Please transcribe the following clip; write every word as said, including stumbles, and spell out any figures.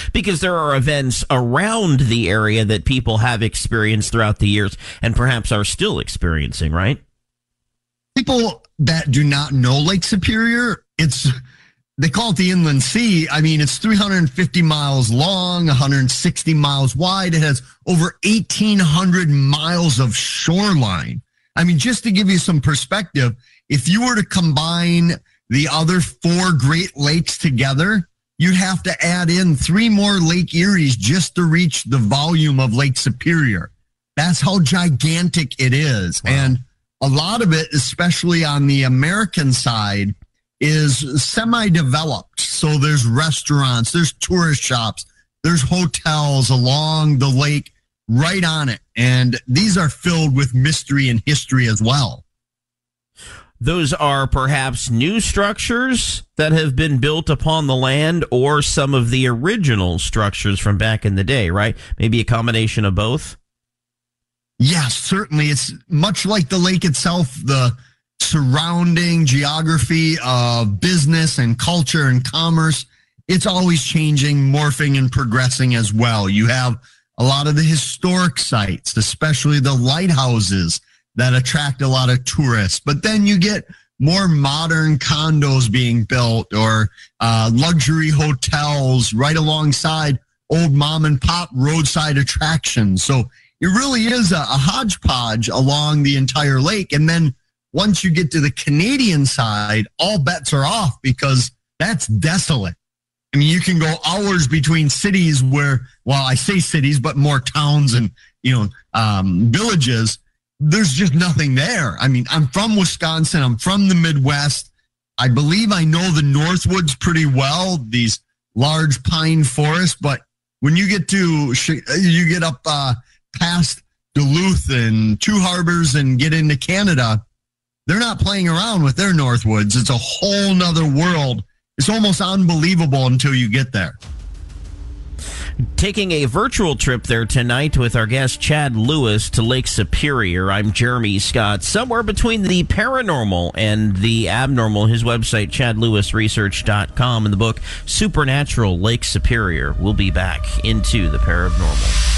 because there are events around the area that people have experienced throughout the years and perhaps are still experiencing, right? People that do not know Lake Superior, it's they call it the Inland Sea. I mean, it's three hundred fifty miles long, one hundred sixty miles wide. It has over eighteen hundred miles of shoreline. I mean, just to give you some perspective, if you were to combine the other four Great Lakes together, you'd have to add in three more Lake Eries just to reach the volume of Lake Superior. That's how gigantic it is. Wow. And a lot of it, especially on the American side, is semi-developed. So there's restaurants, there's tourist shops, there's hotels along the lake right on it. And these are filled with mystery and history as well. Those are perhaps new structures that have been built upon the land or some of the original structures from back in the day, right? Maybe a combination of both? Yes, certainly. It's much like the lake itself, the surrounding geography of business and culture and commerce. It's always changing, morphing, and progressing as well. You have a lot of the historic sites, especially the lighthouses that attract a lot of tourists. But then you get more modern condos being built or uh, luxury hotels right alongside old mom and pop roadside attractions. So it really is a, a hodgepodge along the entire lake. And then once you get to the Canadian side, all bets are off because that's desolate. I mean, you can go hours between cities where, well, I say cities, but more towns and, you know, um, villages. There's just nothing there. I mean, I'm from Wisconsin. I'm from the Midwest. I believe I know the Northwoods pretty well, these large pine forests. But when you get to, you get up uh, past Duluth and Two Harbors and get into Canada, they're not playing around with their Northwoods. It's a whole nother world. It's almost unbelievable until you get there. Taking a virtual trip there tonight with our guest Chad Lewis to Lake Superior. I'm Jeremy Scott. Somewhere between the paranormal and the abnormal, his website, chad lewis research dot com, and the book Supernatural Lake Superior. We'll be back into the paranormal.